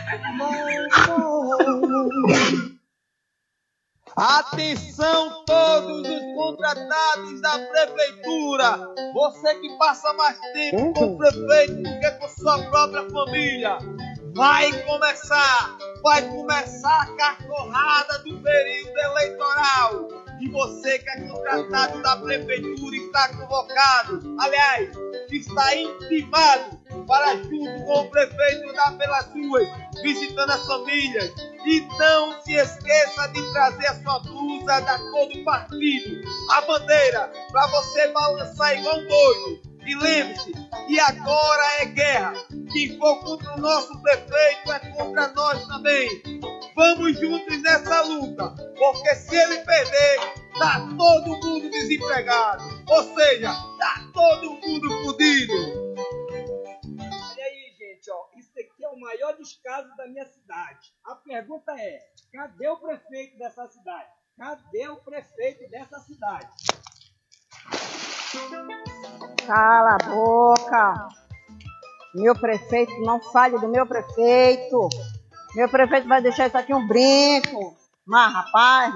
Atenção todos os contratados da prefeitura, você que passa mais tempo com o prefeito do que com sua própria família, vai começar a cartorrada do período eleitoral. E você que é contratado da prefeitura está convocado, aliás, está intimado para junto com o prefeito andar pelas ruas, visitando as famílias. E não se esqueça de trazer a sua blusa da cor do partido, a bandeira, para você balançar igual um doido. E lembre-se que agora é guerra. Quem for contra o nosso prefeito é contra nós também. Vamos juntos nessa luta, porque se ele perder, tá todo mundo desempregado. Ou seja, tá todo mundo fodido. Olha aí, gente, ó, isso aqui é o maior descaso da minha cidade. A pergunta é, cadê o prefeito dessa cidade? Cadê o prefeito dessa cidade? Cala a boca. Meu prefeito, não fale do meu prefeito. Meu prefeito vai deixar isso aqui um brinco. Mas, rapaz...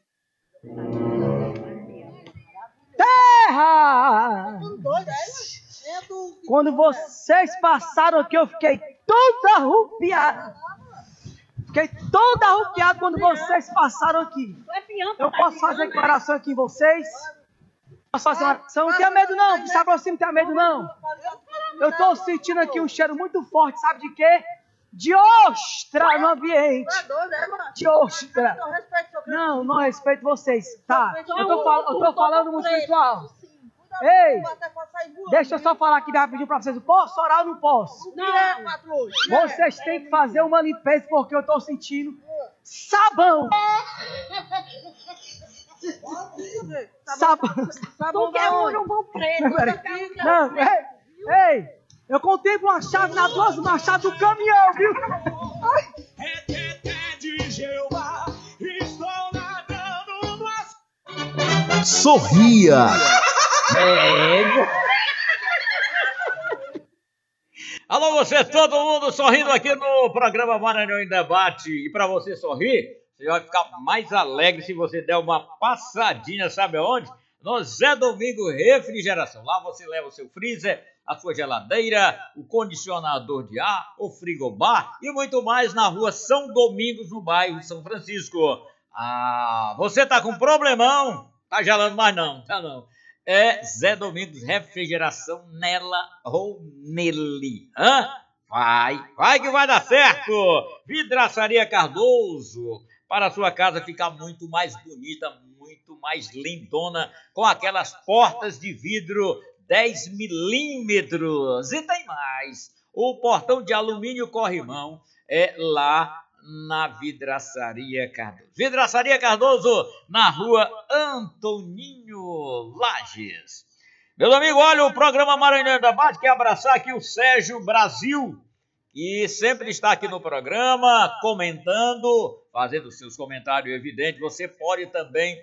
Terra! Quando vocês passaram aqui, eu fiquei toda arrupiada. Fiquei toda arrupiada quando vocês passaram aqui. Eu posso fazer declaração aqui em vocês? Posso fazer uma... Você não tem medo não, se aproxima, não tem medo não. Eu estou sentindo aqui um cheiro muito forte, sabe de quê? De ostra no ambiente. De ostra. Não, não respeito vocês. Tá, eu tô falando muito espiritual. Ei, deixa eu só falar aqui rapidinho pra vocês. Eu posso orar ou não posso? Não. Vocês têm que fazer uma limpeza porque eu tô sentindo sabão. Sabão. Tu quer um bom preto. Não, ei, eu contemplo uma chave nas duas mãos, a chave do caminhão, viu? Sorria. Alô, você, todo mundo sorrindo aqui no programa Maranhão em Debate. E para você sorrir, você vai ficar mais alegre se você der uma passadinha, sabe aonde? No Zé Domingo Refrigeração. Lá você leva o seu freezer, a sua geladeira, o condicionador de ar, o frigobar e muito mais na rua São Domingos, no bairro São Francisco. Ah, você tá com problemão? Tá gelando mais não, tá não. É Zé Domingos Refrigeração nela ou nele. Hã? Vai que vai dar certo. Vidraçaria Cardoso, para a sua casa ficar muito mais bonita, muito mais lindona, com aquelas portas de vidro 10 milímetros. E tem mais, o portão de alumínio corrimão é lá na Vidraçaria Cardoso. Vidraçaria Cardoso, na rua Antoninho Lages. Meu amigo, olha, o programa Maranhão em Debate quer abraçar aqui o Sérgio Brasil, que sempre está aqui no programa, comentando, fazendo seus comentários evidentes. Você pode também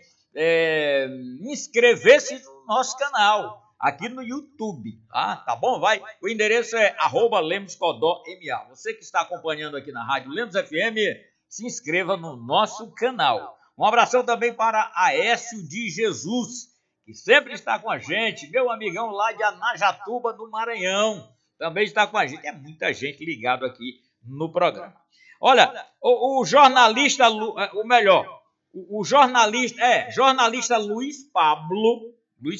inscrever-se no nosso canal, aqui no YouTube, tá bom? Vai, o endereço é @LemosCodóMA. Você que está acompanhando aqui na Rádio Lemos FM, se inscreva no nosso canal. Um abração também para Aécio de Jesus, que sempre está com a gente, meu amigão lá de Anajatuba, no Maranhão, também está com a gente. É muita gente ligado aqui no programa. Olha, o jornalista, o jornalista Luiz Pablo,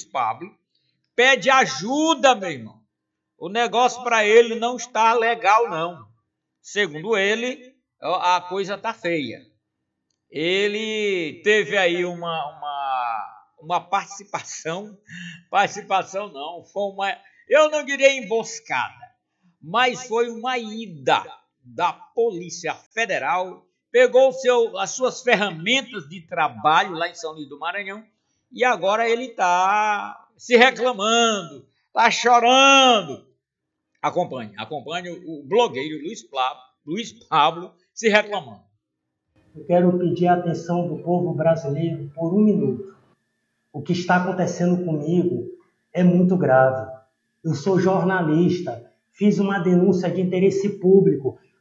pede ajuda, meu irmão. O negócio para ele não está legal, não. Segundo ele, a coisa está feia. Ele teve aí uma participação não, eu não diria emboscada, mas foi uma ida da Polícia Federal, pegou as suas ferramentas de trabalho lá em São Luís do Maranhão e agora ele está se reclamando, está chorando. Acompanhe o blogueiro Luiz Pablo se reclamando. Eu quero pedir a atenção do povo brasileiro por um minuto. O que está acontecendo comigo é muito grave. Eu sou jornalista, fiz uma denúncia de interesse público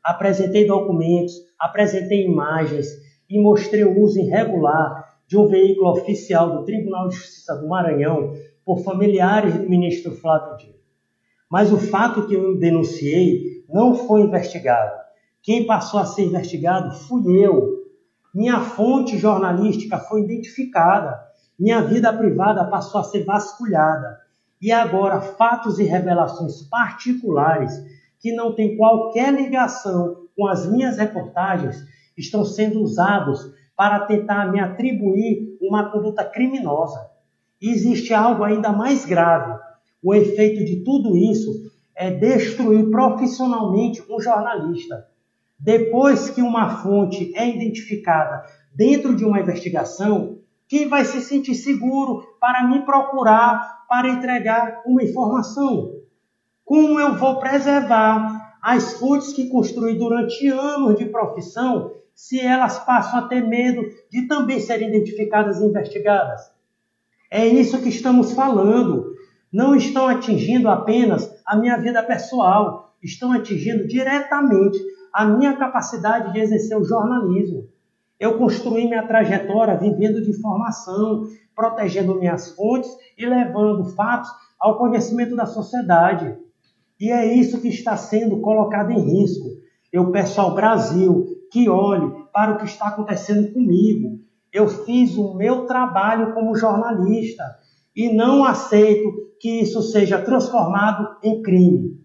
apresentei documentos, apresentei imagens e mostrei o uso irregular de um veículo oficial do Tribunal de Justiça do Maranhão por familiares do ministro Flávio Dino. Mas o fato que eu denunciei não foi investigado. Quem passou a ser investigado fui eu. Minha fonte jornalística foi identificada. Minha vida privada passou a ser vasculhada. E agora, fatos e revelações particulares que não têm qualquer ligação com as minhas reportagens estão sendo usados para tentar me atribuir uma conduta criminosa. E existe algo ainda mais grave. O efeito de tudo isso é destruir profissionalmente um jornalista. Depois que uma fonte é identificada dentro de uma investigação, quem vai se sentir seguro para me procurar, para entregar uma informação? Como eu vou preservar as fontes que construí durante anos de profissão se elas passam a ter medo de também serem identificadas e investigadas? É isso que estamos falando. Não estão atingindo apenas a minha vida pessoal, estão atingindo diretamente a minha capacidade de exercer o jornalismo. Eu construí minha trajetória vivendo de informação, protegendo minhas fontes e levando fatos ao conhecimento da sociedade. E é isso que está sendo colocado em risco. Eu peço ao Brasil que olhe para o que está acontecendo comigo. Eu fiz o meu trabalho como jornalista e não aceito que isso seja transformado em crime.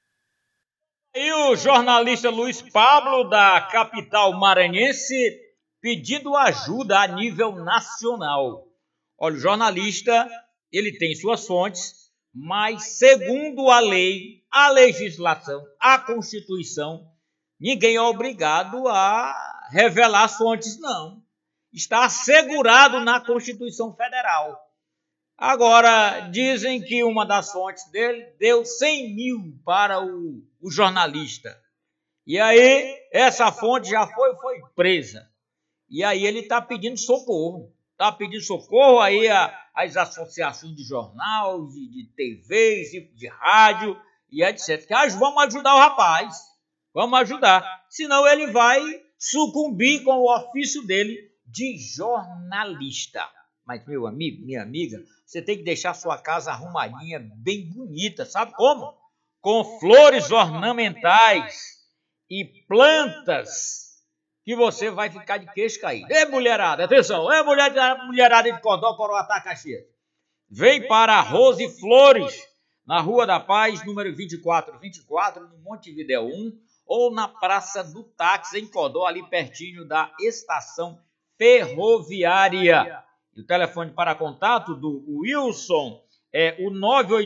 E o jornalista Luiz Pablo, da capital maranhense, pedindo ajuda a nível nacional. Olha, o jornalista, ele tem suas fontes, mas segundo a lei, a legislação, a Constituição, ninguém é obrigado a revelar as fontes, não. Está assegurado na Constituição Federal. Agora, dizem que uma das fontes dele deu 100 mil para o jornalista. E aí, essa fonte já foi presa. E aí ele está pedindo socorro. Está pedindo socorro aí às associações de jornal, de TVs, de rádio e etc. Que vamos ajudar o rapaz. Vamos ajudar. Senão ele vai sucumbir com o ofício dele de jornalista. Mas, meu amigo, minha amiga, você tem que deixar sua casa arrumadinha, bem bonita. Sabe como? Com flores ornamentais e plantas que você vai ficar de queixo caído. Ei, mulherada, atenção. Ei, mulherada de Codó, Coroatá, Caxias. Vem para a Rose Flores, na Rua da Paz, número 2424, no Montevidéu 1, ou na Praça do Táxi, em Codó, ali pertinho da estação ferroviária. E o telefone para contato do Wilson é o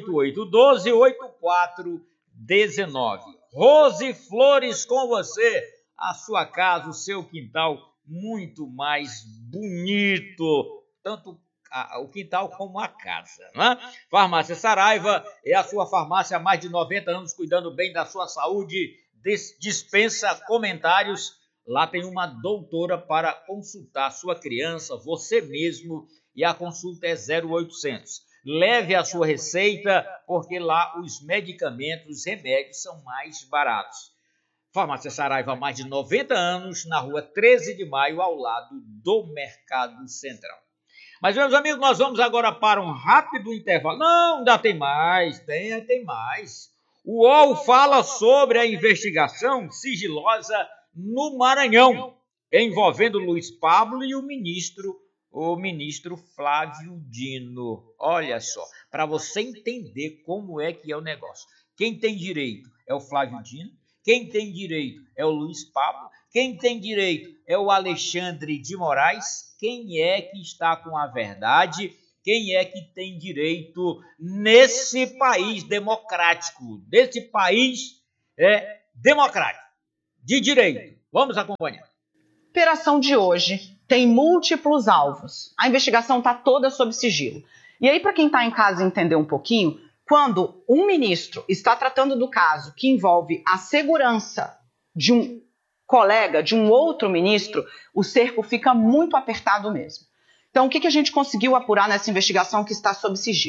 988-128419. Rose Flores com você, a sua casa, o seu quintal muito mais bonito, tanto o quintal como a casa, né? Farmácia Saraiva é a sua farmácia há mais de 90 anos, cuidando bem da sua saúde, dispensa comentários. Lá tem uma doutora para consultar a sua criança, você mesmo, e a consulta é 0800. Leve a sua receita, porque lá os medicamentos, os remédios são mais baratos. Farmácia Saraiva há mais de 90 anos, na rua 13 de maio, ao lado do Mercado Central. Mas, meus amigos, nós vamos agora para um rápido intervalo. Não, ainda tem mais, tem mais. O UOL fala sobre a investigação sigilosa no Maranhão, envolvendo Luiz Pablo e o ministro Flávio Dino. Olha só, para você entender como é que é o negócio. Quem tem direito é o Flávio Dino, quem tem direito é o Luiz Pablo, quem tem direito é o Alexandre de Moraes, quem é que está com a verdade, quem é que tem direito nesse país democrático, nesse país democrático, de direito. Vamos acompanhar. A operação de hoje tem múltiplos alvos. A investigação está toda sob sigilo. E aí, para quem está em casa entender um pouquinho, quando um ministro está tratando do caso que envolve a segurança de um colega, de um outro ministro, o cerco fica muito apertado mesmo. Então, o que a gente conseguiu apurar nessa investigação que está sob sigilo?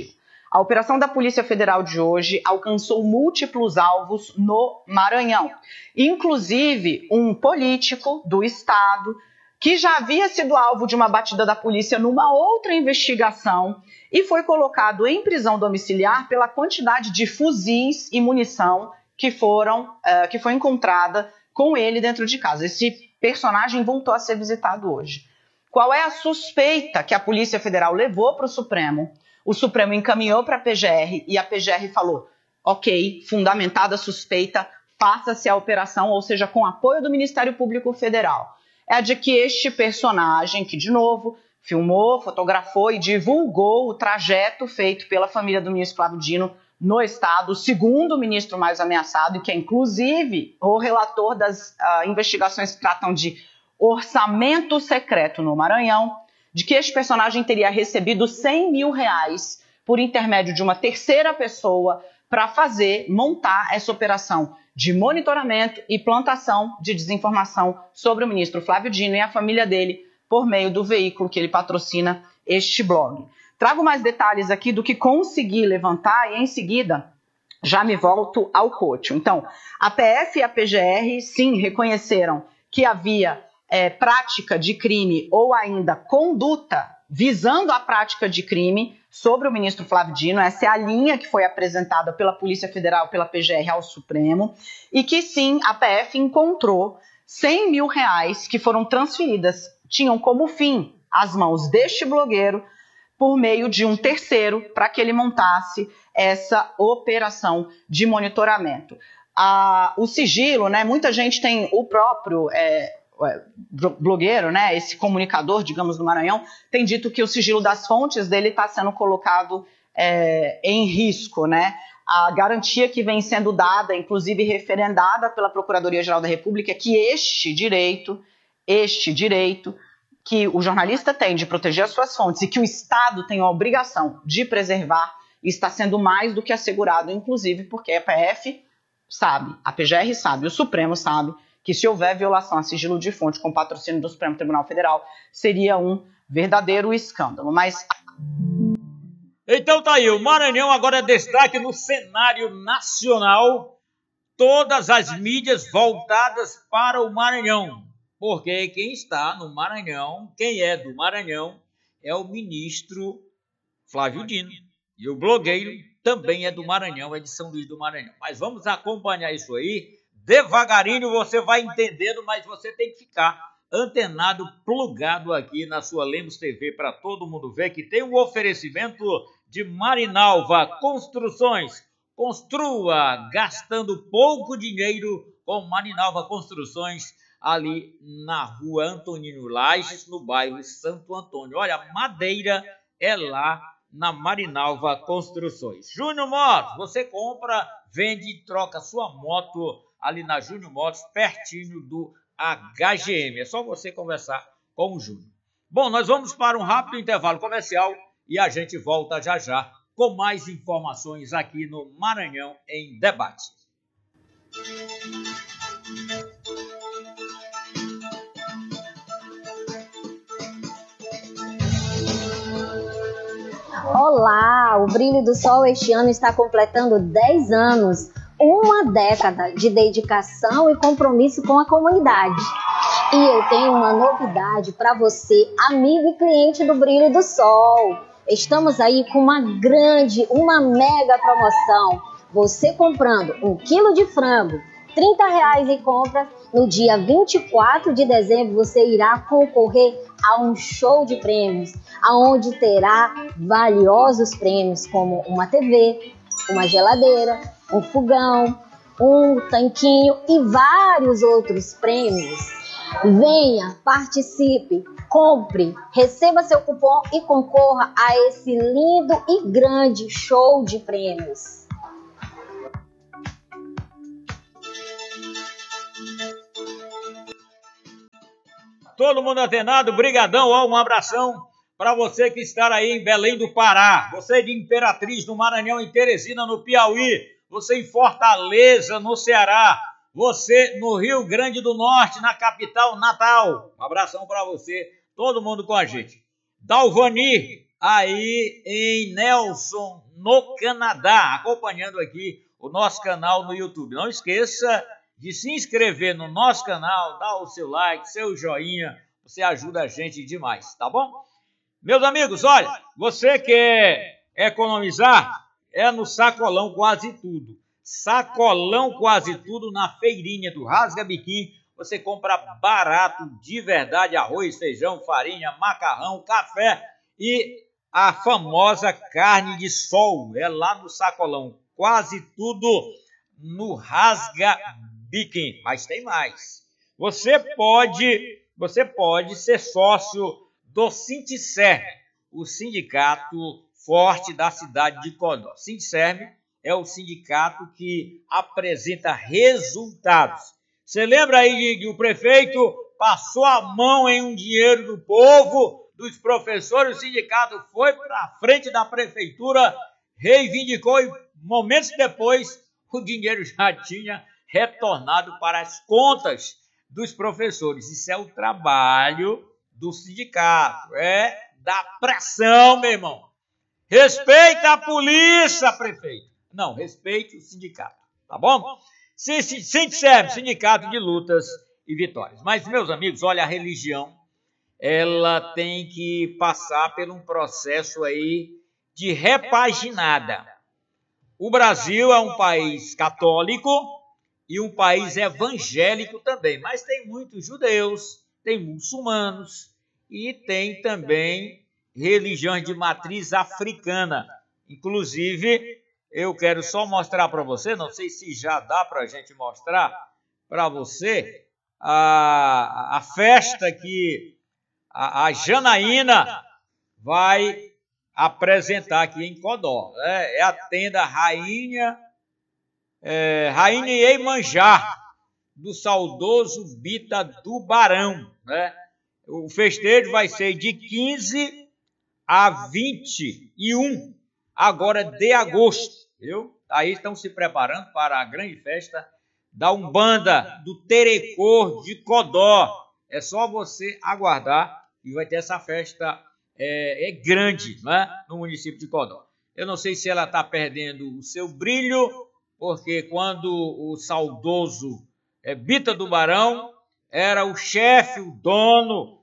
A operação da Polícia Federal de hoje alcançou múltiplos alvos no Maranhão, inclusive um político do estado que já havia sido alvo de uma batida da polícia numa outra investigação e foi colocado em prisão domiciliar pela quantidade de fuzis e munição que foi encontrada com ele dentro de casa. Esse personagem voltou a ser visitado hoje. Qual é a suspeita que a Polícia Federal levou para o Supremo? O Supremo encaminhou para a PGR e a PGR falou, ok, fundamentada a suspeita, faça-se a operação, ou seja, com apoio do Ministério Público Federal. É a de que este personagem, que de novo filmou, fotografou e divulgou o trajeto feito pela família do ministro Flávio Dino no estado, o segundo ministro mais ameaçado, e que é inclusive o relator das investigações que tratam de orçamento secreto no Maranhão, de que este personagem teria recebido R$100 mil por intermédio de uma terceira pessoa para montar essa operação de monitoramento e plantação de desinformação sobre o ministro Flávio Dino e a família dele por meio do veículo que ele patrocina, este blog. Trago mais detalhes aqui do que consegui levantar e em seguida já me volto ao coach. Então, a PF e a PGR sim reconheceram que havia prática de crime ou ainda conduta visando a prática de crime sobre o ministro Flávio Dino. Essa é a linha que foi apresentada pela Polícia Federal, pela PGR ao Supremo, e que sim, a PF encontrou R$100 mil que foram transferidas, tinham como fim as mãos deste blogueiro por meio de um terceiro para que ele montasse essa operação de monitoramento. O sigilo, né? Muita gente tem o próprio blogueiro, né, esse comunicador, digamos, do Maranhão, tem dito que o sigilo das fontes dele está sendo colocado em risco, né? A garantia que vem sendo dada, inclusive referendada pela Procuradoria-Geral da República, é que este direito que o jornalista tem de proteger as suas fontes e que o Estado tem a obrigação de preservar está sendo mais do que assegurado, inclusive porque a PF sabe, a PGR sabe, o Supremo sabe que se houver violação a sigilo de fonte com patrocínio do Supremo Tribunal Federal, seria um verdadeiro escândalo. Mas... Então tá aí, o Maranhão agora é destaque no cenário nacional, todas as mídias voltadas para o Maranhão, porque quem está no Maranhão, quem é do Maranhão, é o ministro Flávio Dino, e o blogueiro também é do Maranhão, é de São Luís do Maranhão. Mas vamos acompanhar isso aí. Devagarinho você vai entendendo, mas você tem que ficar antenado, plugado aqui na sua Lemos TV para todo mundo ver que tem um oferecimento de Marinalva Construções. Construa gastando pouco dinheiro com Marinalva Construções ali na rua Antonino Lages, no bairro Santo Antônio. Olha, madeira é lá na Marinalva Construções. Júnior Motos, você compra, vende e troca sua moto ali na Júnior Motos, pertinho do HGM. É só você conversar com o Júnior. Bom, nós vamos para um rápido intervalo comercial e a gente volta já já com mais informações aqui no Maranhão em Debate. Olá, o Brilho do Sol este ano está completando 10 anos. Uma década de dedicação e compromisso com a comunidade. E eu tenho uma novidade para você, amigo e cliente do Brilho do Sol. Estamos aí com uma mega promoção. Você comprando 1 quilo de frango, R$30 em compras, no dia 24 de dezembro você irá concorrer a um show de prêmios, onde terá valiosos prêmios como uma TV, uma geladeira, um fogão, um tanquinho e vários outros prêmios. Venha, participe, compre, receba seu cupom e concorra a esse lindo e grande show de prêmios. Todo mundo antenado, brigadão, ó, um abração para você que está aí em Belém do Pará, você de Imperatriz, no Maranhão, em Teresina, no Piauí, você em Fortaleza, no Ceará, você no Rio Grande do Norte, na capital Natal. Um abração para você, todo mundo com a gente. Dalvani, aí em Nelson, no Canadá, acompanhando aqui o nosso canal no YouTube. Não esqueça de se inscrever no nosso canal, dar o seu like, seu joinha, você ajuda a gente demais, tá bom? Meus amigos, olha, você quer economizar? É no Sacolão Quase Tudo. Sacolão Quase Tudo na feirinha do Rasga Biquim. Você compra barato de verdade, arroz, feijão, farinha, macarrão, café e a famosa carne de sol. É lá no Sacolão Quase Tudo no Rasga Biquim. Mas tem mais. Você pode ser sócio do Sindicerme, o sindicato forte da cidade de Codó. Sindicerme é o sindicato que apresenta resultados. Você lembra aí que o prefeito passou a mão em um dinheiro do povo, dos professores, o sindicato foi para a frente da prefeitura, reivindicou e momentos depois o dinheiro já tinha retornado para as contas dos professores. Isso é o trabalho do sindicato, é da pressão, meu irmão. Respeita a polícia, prefeito. Não, respeite o sindicato, tá bom? Sindicerme, Sindicato de Lutas e Vitórias. Mas, meus amigos, olha, a religião, ela tem que passar por um processo aí de repaginada. O Brasil é um país católico e um país evangélico também, mas tem muitos judeus, tem muçulmanos e tem também religiões de matriz africana. Inclusive, eu quero só mostrar para você, não sei se já dá para a gente mostrar para você, a festa que a Janaína vai apresentar aqui em Codó. É a tenda Rainha Iemanjá, do saudoso Bita do Barão. Né? O festejo vai ser de 15 a 21 agora de agosto, viu? Aí estão se preparando para a grande festa da Umbanda do Terecor de Codó. É só você aguardar e vai ter essa festa grande, né, no município de Codó. Eu não sei se ela está perdendo o seu brilho, porque quando o saudoso Bita do Barão era o chefe, o dono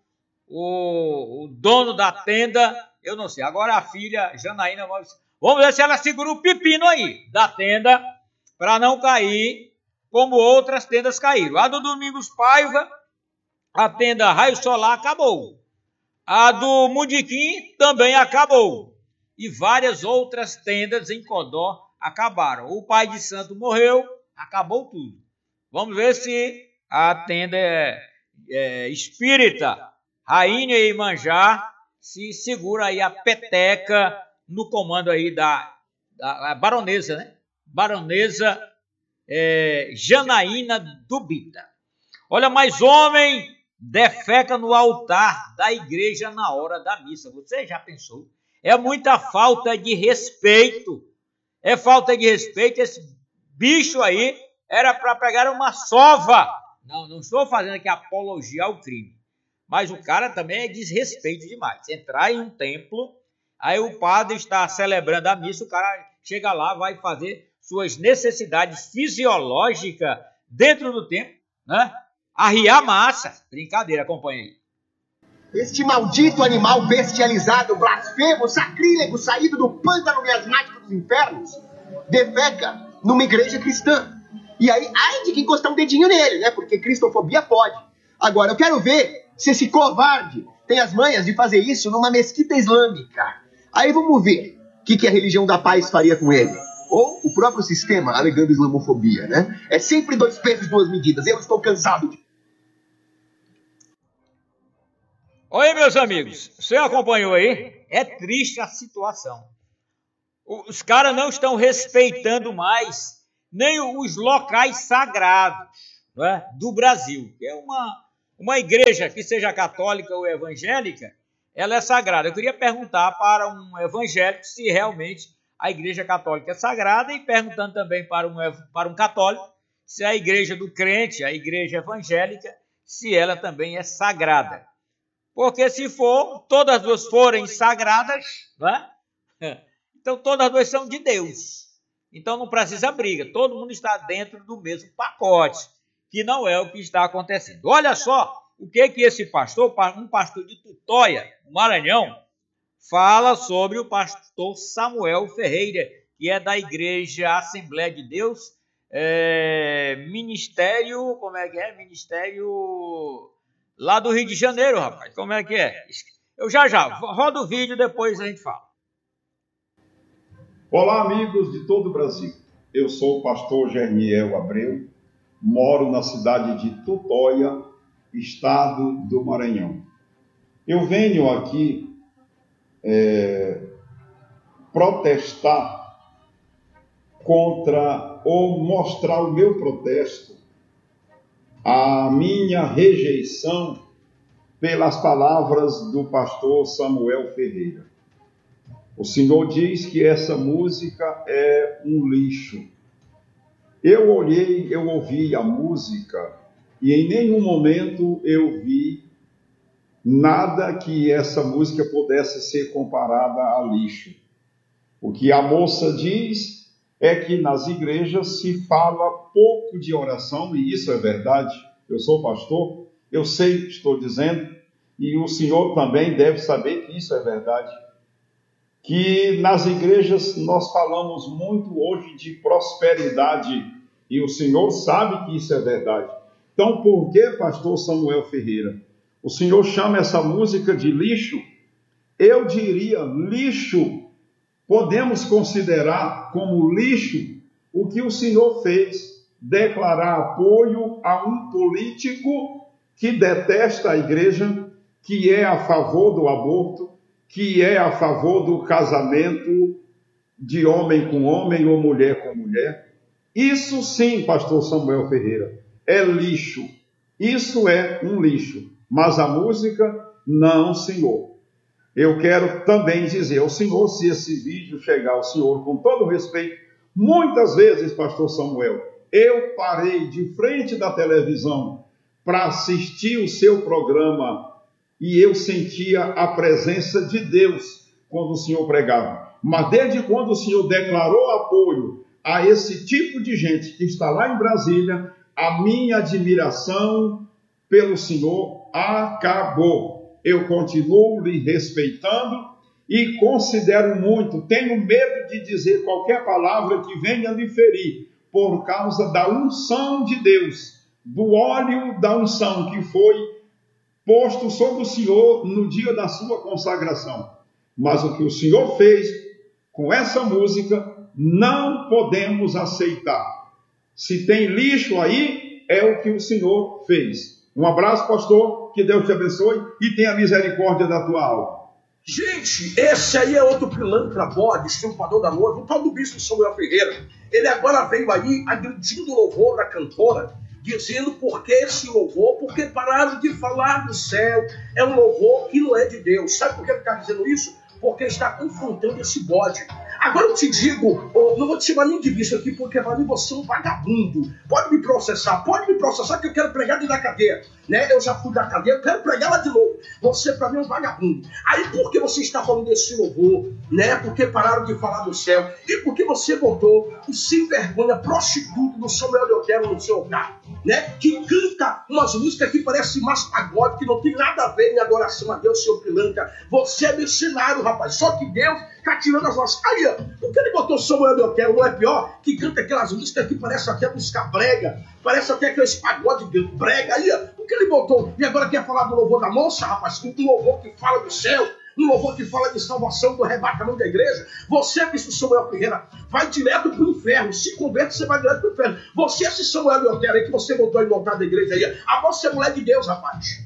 da tenda, eu não sei. Agora a filha Janaína, vamos ver se ela segura o pepino aí da tenda para não cair como outras tendas caíram. A do Domingos Paiva, a tenda Raio Solar acabou. A do Mundiquim também acabou. E várias outras tendas em Codó acabaram. O pai de santo morreu, acabou tudo. Vamos ver se a tenda espírita Rainha Iemanjá se segura aí a peteca no comando aí da baronesa, né? Baronesa Janaína do Bita. Olha, mais homem defeca no altar da igreja na hora da missa. Você já pensou? É muita falta de respeito. É falta de respeito. Esse bicho aí era para pegar uma sova. Não estou fazendo aqui apologia ao crime. Mas o cara também é desrespeito demais. Entrar em um templo, aí o padre está celebrando a missa, o cara chega lá, vai fazer suas necessidades fisiológicas dentro do templo, né? Arriar massa. Brincadeira, acompanha aí. Este maldito animal bestializado, blasfemo, sacrílego, saído do pântano miasmático dos infernos, defeca numa igreja cristã. E aí, ai de quem encostar um dedinho nele, né? Porque cristofobia pode. Agora, eu quero ver se esse covarde tem as manhas de fazer isso numa mesquita islâmica. Aí vamos ver o que a religião da paz faria com ele. Ou o próprio sistema alegando islamofobia, né? É sempre 2 pesos, 2 medidas. Eu estou cansado de... Oi, meus amigos. Você acompanhou aí? É triste a situação. Os caras não estão respeitando mais nem os locais sagrados, né, do Brasil. Que é uma igreja que seja católica ou evangélica, ela é sagrada. Eu queria perguntar para um evangélico se realmente a igreja católica é sagrada e perguntando também para um católico se a igreja do crente, a igreja evangélica, se ela também é sagrada. Porque se todas duas forem sagradas, né? Então todas duas são de Deus. Então não precisa briga, todo mundo está dentro do mesmo pacote, que não é o que está acontecendo. Olha só o que esse pastor, um pastor de Tutóia, no Maranhão, fala sobre o pastor Samuel Ferreira, que é da Igreja Assembleia de Deus, Ministério, como é que é? Ministério lá do Rio de Janeiro, rapaz, como é que é? Eu já, roda o vídeo, depois a gente fala. Olá, amigos de todo o Brasil. Eu sou o pastor Gerniel Abreu, moro na cidade de Tutóia, estado do Maranhão. Eu venho aqui protestar contra, ou mostrar o meu protesto, a minha rejeição pelas palavras do pastor Samuel Ferreira. O Senhor diz que essa música é um lixo. Eu ouvi a música e em nenhum momento eu vi nada que essa música pudesse ser comparada a lixo. O que a moça diz é que nas igrejas se fala pouco de oração, e isso é verdade. Eu sou pastor, eu sei o que estou dizendo, e o senhor também deve saber que isso é verdade. Que nas igrejas nós falamos muito hoje de prosperidade, e o senhor sabe que isso é verdade. Então, por que, pastor Samuel Ferreira, o senhor chama essa música de lixo? Eu diria lixo. Podemos considerar como lixo o que o senhor fez, declarar apoio a um político que detesta a igreja, que é a favor do aborto, que é a favor do casamento de homem com homem ou mulher com mulher. Isso sim, pastor Samuel Ferreira, é lixo. Isso é um lixo. Mas a música, não, senhor. Eu quero também dizer ao senhor, se esse vídeo chegar ao senhor, com todo respeito, muitas vezes, pastor Samuel, eu parei de frente da televisão para assistir o seu programa e eu sentia a presença de Deus quando o senhor pregava. Mas desde quando o senhor declarou apoio a esse tipo de gente que está lá em Brasília, a minha admiração pelo senhor acabou. Eu continuo lhe respeitando e considero muito, tenho medo de dizer qualquer palavra que venha lhe ferir, por causa da unção de Deus, do óleo da unção que foi posto sobre o senhor no dia da sua consagração. Mas o que o senhor fez com essa música, não podemos aceitar. Se tem lixo aí, é o que o senhor fez. Um abraço, pastor, que Deus te abençoe e tenha misericórdia da tua alma. Gente, esse aí é outro pilantra bode, estrupador da noiva, o tal do bispo Samuel Ferreira. Ele agora veio aí agredindo o louvor da cantora, dizendo porque esse louvor, porque pararam de falar do céu, é um louvor que não é de Deus. Sabe por que ele está dizendo isso? Porque está confrontando esse bode. Agora eu te digo, não vou te chamar nem de bicho aqui, porque para mim você é um vagabundo. Pode me processar que eu quero pregar dentro da cadeia. Né? Eu já fui da cadeia, eu quero pregar lá de novo. Você para mim é um vagabundo. Aí por que você está falando desse louvor? Né? Porque pararam de falar do céu. E porque você botou o sem vergonha prostituto do Samuel Leotero no seu carro. Né? Que canta umas músicas que parecem mais pagode, que não tem nada a ver em adoração a Deus, seu pilantra. Você é mercenário, rapaz. Só que Deus está tirando as nossas. Aí, por que ele botou Samuel Leotero? Não é pior? Que canta aquelas músicas que parecem até música brega, parece até aqueles pagode brega. Aí, por que ele botou? E agora quer falar do louvor da moça, rapaz? Um louvor que fala do céu, um louvor que fala de salvação, do arrebatamento da igreja. Você, bispo Samuel Ferreira, vai direto para o inferno. Se converte, você vai direto para o inferno. Você, esse Samuel Leotero aí que você botou aí no altar da igreja aí, a você é mulher de Deus, rapaz.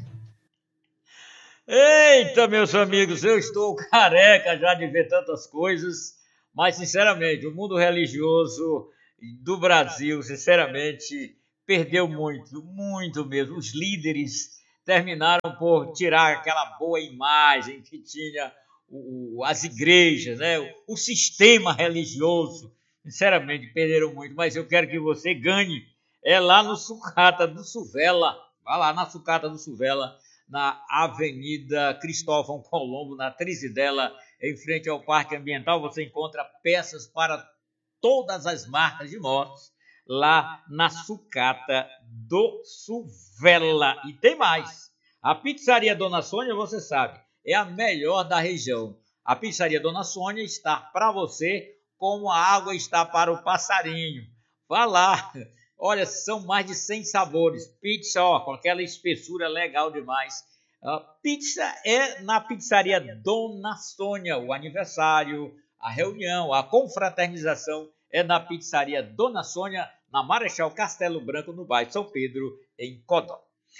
Eita, meus amigos, eu estou careca já de ver tantas coisas, mas, sinceramente, o mundo religioso do Brasil, sinceramente, perdeu muito, muito mesmo. Os líderes terminaram por tirar aquela boa imagem que tinha as igrejas, né? O sistema religioso. Sinceramente, perderam muito, mas eu quero que você ganhe. É lá no Sucata do Suvela. Vai lá na Sucata do Suvela, na Avenida Cristóvão Colombo, na Trizidela, em frente ao Parque Ambiental. Você encontra peças para todas as marcas de motos lá na sucata do Suvela. E tem mais. A pizzaria Dona Sônia, você sabe, é a melhor da região. A pizzaria Dona Sônia está para você como a água está para o passarinho. Vá lá. Olha, são mais de 100 sabores. Pizza, ó, com aquela espessura legal demais. Pizza é na pizzaria Dona Sônia. O aniversário, a reunião, a confraternização é na pizzaria Dona Sônia, na Marechal Castelo Branco, no bairro São Pedro, em Codó.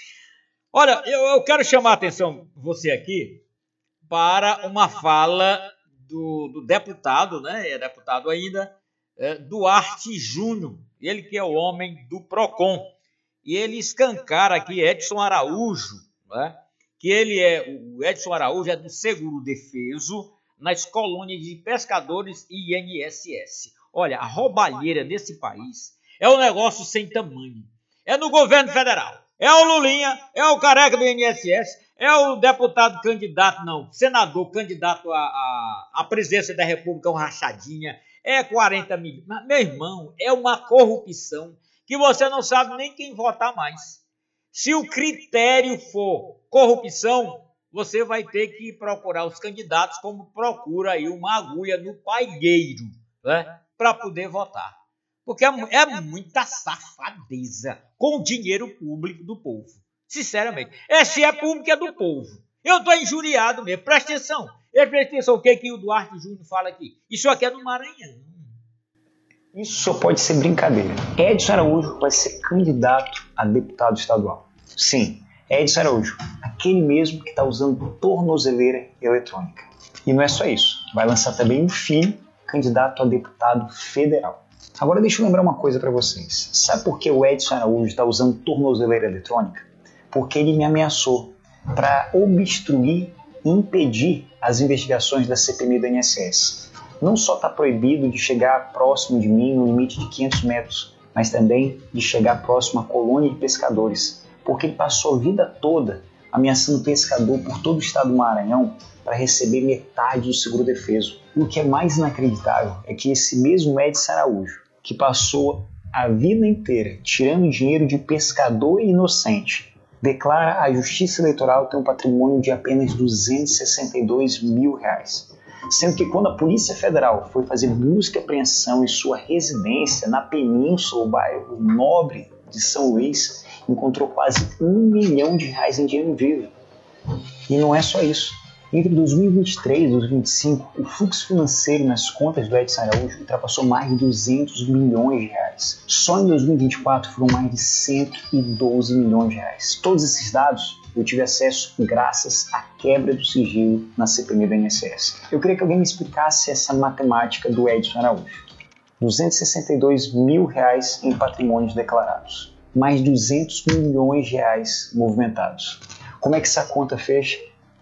Olha, eu quero chamar a atenção você aqui para uma fala do deputado, né? É deputado ainda, Duarte Júnior, ele que é o homem do PROCON. E ele escancara aqui Edson Araújo, né? Que o Edson Araújo é do Seguro Defeso, nas colônias de pescadores e INSS. Olha, a roubalheira nesse país é um negócio sem tamanho. É no governo federal. É o Lulinha, é o careca do INSS, é o deputado candidato, não, senador candidato à presidência da República, um rachadinha, é 40 milhões. Meu irmão, é uma corrupção que você não sabe nem quem votar mais. Se o critério for corrupção, você vai ter que procurar os candidatos como procura aí uma agulha no paieiro, né, para poder votar. Porque é muita safadeza com o dinheiro público do povo. Sinceramente. Se é público, é do povo. Eu estou injuriado mesmo. Presta atenção. Presta atenção o que o Duarte Júnior fala aqui. Isso aqui é no Maranhão. Isso só pode ser brincadeira. Edson Araújo vai ser candidato a deputado estadual. Sim, Edson Araújo. Aquele mesmo que está usando tornozeleira eletrônica. E não é só isso. Vai lançar também um filho candidato a deputado federal. Agora deixa eu lembrar uma coisa para vocês. Sabe por que o Edson Araújo está usando tornozeleira eletrônica? Porque ele me ameaçou para obstruir e impedir as investigações da CPMI do INSS. Não só está proibido de chegar próximo de mim no limite de 500 metros, mas também de chegar próximo à colônia de pescadores, porque ele passou a vida toda ameaçando pescador por todo o estado do Maranhão para receber metade do seguro defeso. E o que é mais inacreditável é que esse mesmo Edson Araújo, que passou a vida inteira tirando dinheiro de pescador inocente, declara à Justiça Eleitoral ter um patrimônio de apenas R$262 mil, sendo que quando a Polícia Federal foi fazer busca e apreensão em sua residência na Península, o bairro Nobre de São Luís, encontrou quase R$1 milhão em dinheiro vivo. E não é só isso. Entre 2023 e 2025, o fluxo financeiro nas contas do Edson Araújo ultrapassou mais de R$200 milhões. Só em 2024 foram mais de R$112 milhões. Todos esses dados eu tive acesso graças à quebra do sigilo na CPMI do INSS. Eu queria que alguém me explicasse essa matemática do Edson Araújo. R$262 mil em patrimônios declarados. Mais R$200 milhões movimentados. Como é que essa conta fecha?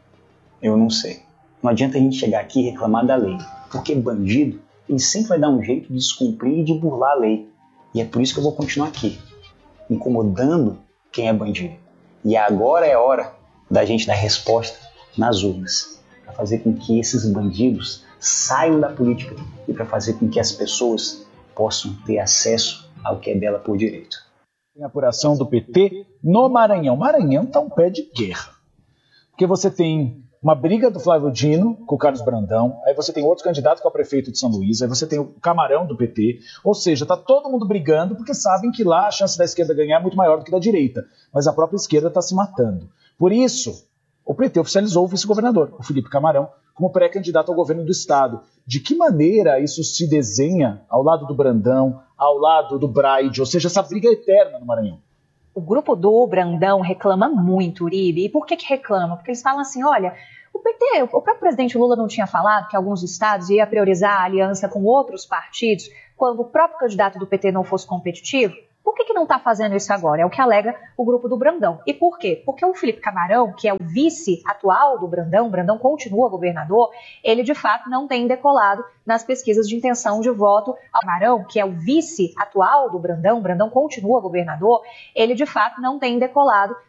Eu não sei. Não adianta a gente chegar aqui e reclamar da lei, porque bandido, ele sempre vai dar um jeito de descumprir e de burlar a lei. E é por isso que eu vou continuar aqui, incomodando quem é bandido. E agora é hora da gente dar resposta nas urnas, para fazer com que esses bandidos saiam da política e para fazer com que as pessoas possam ter acesso ao que é dela por direito. Tem apuração do PT no Maranhão. Maranhão está um pé de guerra, porque você tem uma briga do Flávio Dino com o Carlos Brandão, aí você tem outro candidato que é o prefeito de São Luís, aí você tem o Camarão do PT, ou seja, está todo mundo brigando porque sabem que lá a chance da esquerda ganhar é muito maior do que da direita, mas a própria esquerda está se matando. Por isso, o PT oficializou o vice-governador, o Felipe Camarão, como pré-candidato ao governo do estado. De que maneira isso se desenha ao lado do Brandão, ao lado do Braide, ou seja, essa briga eterna no Maranhão? O grupo do Brandão reclama muito, Uribe. E por que reclama? Porque eles falam assim, olha, o PT, o próprio presidente Lula não tinha falado que alguns estados ia priorizar a aliança com outros partidos quando o próprio candidato do PT não fosse competitivo? Por que não está fazendo isso agora? É o que alega o grupo do Brandão. E por quê? Porque o Felipe Camarão, que é o vice atual do Brandão, o Brandão continua governador, ele de fato não tem decolado nas pesquisas de intenção de voto. O Camarão, que é o vice atual do Brandão, o Brandão continua governador, ele de fato não tem decolado